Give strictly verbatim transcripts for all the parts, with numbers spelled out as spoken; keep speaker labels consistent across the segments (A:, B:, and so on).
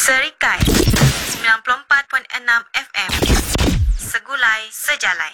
A: Serikai sembilan puluh empat perpuluhan enam F M. Segulai sejalai.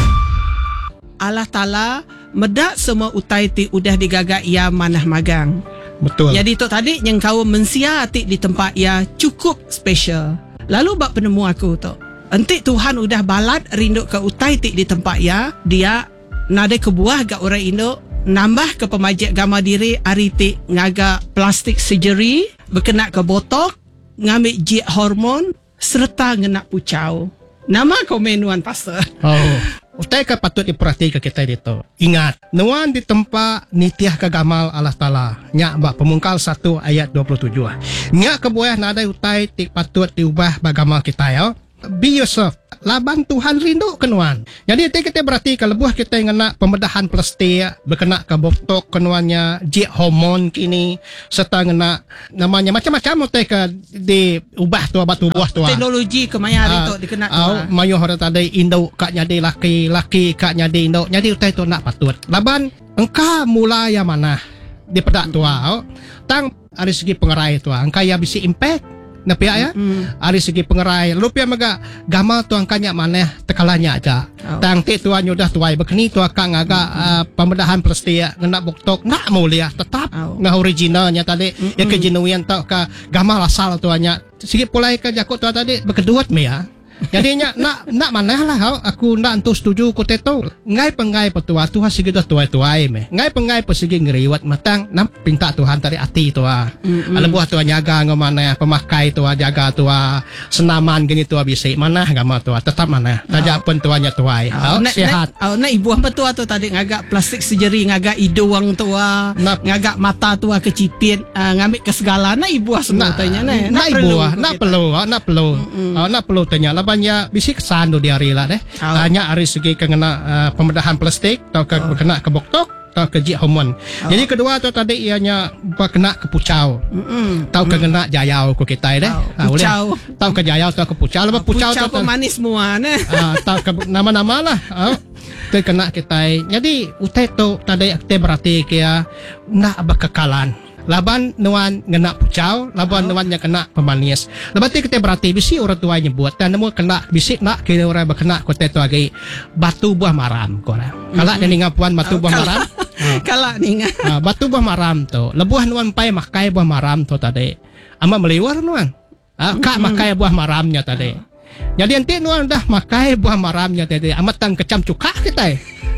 B: Allah Ta'ala medak semua utai ti udah digagak ia manah magang.
C: Betul.
B: Jadi tok tadi yang kau mensia atik di tempat ia cukup special. Lalu bak penemu aku tok. Entik Tuhan udah balat rindu ke utai ti di tempat ia, dia nada kebuah gak orang Indo nambah ke pemajak gama diri hari ti ngaga plastik surgery, berkena ke botok, ngambil jik hormon serta ngenak pucau. Nama komenuan pastor.
C: Oh. Utai ka patut diperhatikan kita dito. Ingat, nuan di tempat nitiah kagamal Allah Ta'ala. Nya bak pemungkal satu ayat dua puluh tujuh. Nya kebuah nada utai ti patut diubah bagamal kita ya. Be yourself. Laban Tuhan rindu kenuan. Jadi kita berarti kalau buah kita yang kena pembedahan plastik, berkena ke botok kenuannya, jik hormon kini, serta kena namanya macam-macam utai ke diubah tua batu buah tua.
B: Teknologi kemaya hari tu dikena
C: tua. Uh, mayu hari tadi Indo kak nyadi laki, laki kak nyadi Indo. Jadi utai tu nak patut. Laban engkau mula yang mana di pedak tua. Oh. Tang dari segi pengerai tua, engkau yang bisa impact. Napia ya, mm. Ari segi pengerai. Lupa maga gamal tu angkanya mana tekalanya aja. Oh. Tang ti tuan nyudah tuai bekeni tu akang agak mm. uh, pembedahan plastik ngena boktok nak mulia tetap oh. Ngah originalnya tadi. Mm-mm. Ya kejenuian tau ka gamal asal tuanya. Segi pulai ke jakut tu tadi berkeduat me ya. Jadinya nak nak mana lah hau aku nak entu setuju ku teto ngai pengai petua Tuhan segi dah tuai-tuai me ngai pengai persegi ngeriwat matang nam pinta Tuhan tadi ati tua ala buah tua jaga ngomana pemakai tua jaga tua senaman gini tua bisa mana gama tua tetap mana tajak pun tuanya tuai hau sehat
B: au na ibu apa tua tu tadi ngagak plastik surgery ngagak hidung tua ngagak mata tua kecipit ngambil ke segala na ibu semua tanya na
C: na ibu na perlu na perlu na perlu tanya banyak bisik sandu di hari lah deh. Oh. Hanya hari segi kena uh, pembedahan plastik atau ke, oh. kena ke boktok atau ke jik hormon. Oh. Jadi kedua tu tadi ianya kena ke pucau. Mm-mm. Tahu ke kena jayau ku kita deh.
B: Oh. Pucau.
C: Tahu ke jayau atau ke pucau. Lepas
B: oh,
C: pucau
B: tu pemanis semua ne.
C: Ah, tahu ke nama-nama lah. Oh. Tu kena kita. Jadi utai tu tadi kita berarti kia nak berkekalan. Laban nuan ngena pucau, laban oh. nuan yang kena pemanis. Lepas tu kita berarti bisi orang tua nyebut dan nemu kena bisi nak kira orang berkena kota tu lagi batu buah maram kora. Kalau mm-hmm. ninga puan batu oh, buah kala. maram.
B: Kalau ninga.
C: Ah, batu buah maram tu. Lebuah nuan pai makai buah maram tu tadi. Ama meliwar nuan. Ah, kak mm-hmm. makai buah maramnya tadi. Jadi nanti nuan dah makai buah maramnya tadi. Amat tang kecam cuka kita.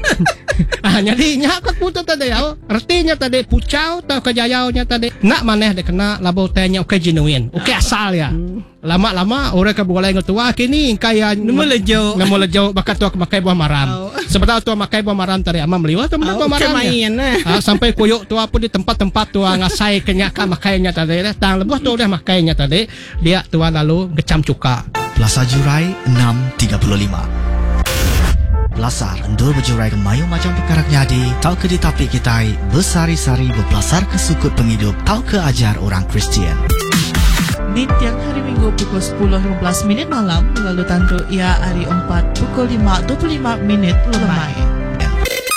C: Ah, jadi nyak kat putu tadi ya. Artinya tadi pucau atau kejayaunya tadi nak maneh de kena labau tanya oke genuine. Oke asal ya. Lama-lama orang ke boleh ngetua kini kaya
B: nemu lejo.
C: Nemu lejo bakat tu makai buah maram. Sebentar tu makai buah maram tadi ama meliwat tu buah maram. Ah, sampai koyok tu pun di tempat-tempat tu ngasai kenyaka makainya tadi. Tang lebuh tu dah makainya tadi. Dia tu lalu gecam cuka.
D: Plaza Jurai enam tiga puluh lima. Belasar endor berjurai ke mayu macam perkara nyadi, tau ke ditapi kita bersari-sari berbelasar ke sukut penghidup, tau ke ajar orang Kristian.
E: Di tiang hari Minggu pukul sepuluh lima belas minit malam, lalu tantu ia hari empat pukul lima dua puluh lima minit lemai.